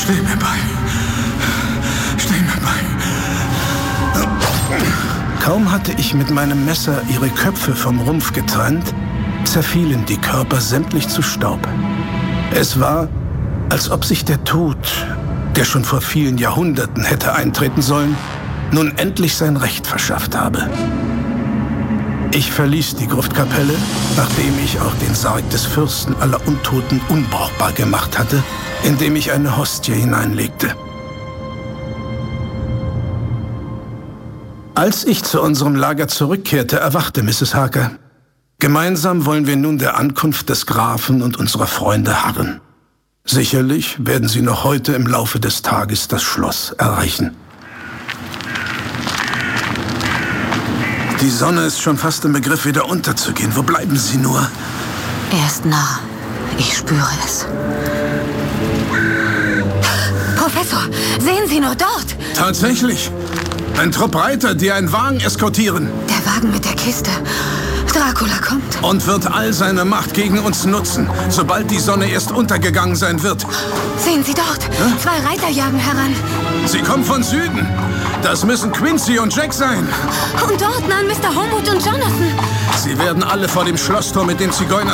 Steh mir bei. Steh mir bei. Kaum hatte ich mit meinem Messer ihre Köpfe vom Rumpf getrennt, zerfielen die Körper sämtlich zu Staub. Es war, als ob sich der Tod, der schon vor vielen Jahrhunderten hätte eintreten sollen, nun endlich sein Recht verschafft habe. Ich verließ die Gruftkapelle, nachdem ich auch den Sarg des Fürsten aller Untoten unbrauchbar gemacht hatte, indem ich eine Hostie hineinlegte. Als ich zu unserem Lager zurückkehrte, erwachte Mrs. Harker. Gemeinsam wollen wir nun der Ankunft des Grafen und unserer Freunde harren. Sicherlich werden sie noch heute im Laufe des Tages das Schloss erreichen. Die Sonne ist schon fast im Begriff, wieder unterzugehen. Wo bleiben sie nur? Er ist nah. Ich spüre es. Professor, sehen Sie nur dort? Tatsächlich. Ein Trupp Reiter, die einen Wagen eskortieren. Der Wagen mit der Kiste. Dracula kommt. Und wird all seine Macht gegen uns nutzen, sobald die Sonne erst untergegangen sein wird. Sehen Sie dort. Hä? 2 Reiter jagen heran. Sie kommen von Süden. Das müssen Quincy und Jack sein. Und dort nahen Mr. Homewood und Jonathan. Sie werden alle vor dem Schlosstor mit den Zigeunern